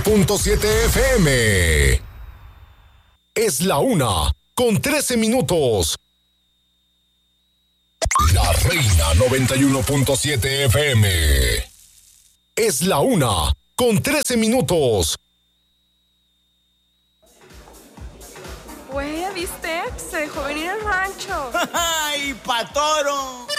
.7 FM. Es la 1:13. La Reina 91.7 FM. Es la 1:13. Güey, ¿viste? Se dejó venir al rancho. ¡Ay, patoro!